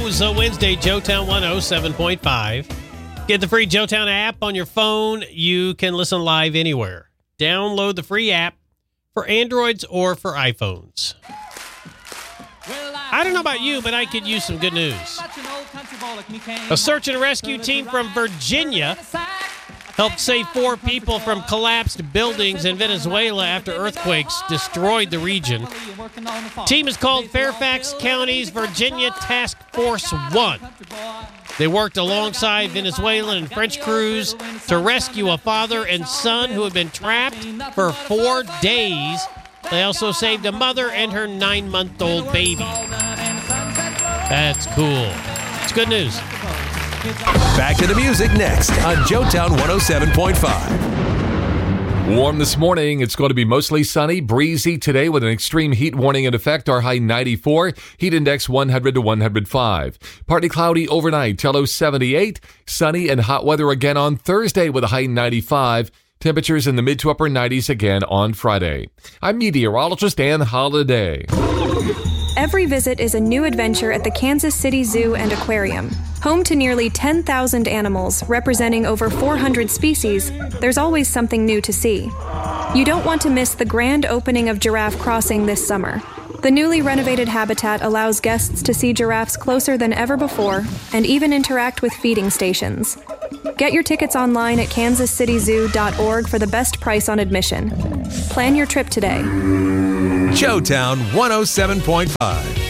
Joe's Wednesday, Joetown 107.5. Get the free Joetown app on your phone. You can listen live anywhere. Download the free app for Androids or for iPhones. I don't know about you, but I could use some good news. A search and rescue team from Virginia helped save 4 people from collapsed buildings in Venezuela after earthquakes destroyed the region. Team is called Fairfax County's Virginia Task Force 1. They worked alongside Venezuelan and French crews to rescue a father and son who had been trapped for 4 days. They also saved a mother and her 9-month-old baby. That's cool. It's good news. Back to the music next on Joetown 107.5. Warm this morning. It's going to be mostly sunny, breezy today with an extreme heat warning in effect. Our high 94, heat index 100 to 105. Partly cloudy overnight till low 78. Sunny and hot weather again on Thursday with a high 95. Temperatures in the mid to upper 90s again on Friday. I'm meteorologist Ann Holiday. Every visit is a new adventure at the Kansas City Zoo and Aquarium. Home to nearly 10,000 animals representing over 400 species, there's always something new to see. You don't want to miss the grand opening of Giraffe Crossing this summer. The newly renovated habitat allows guests to see giraffes closer than ever before and even interact with feeding stations. Get your tickets online at kansascityzoo.org for the best price on admission. Plan your trip today. Joetown 107.5.